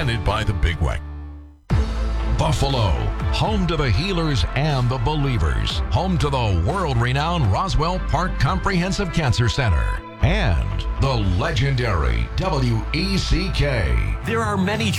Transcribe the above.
presented by the Big Weck. Buffalo, home to the healers and the believers, home to the world-renowned Roswell Park Comprehensive Cancer Center, and the legendary WECK. There are many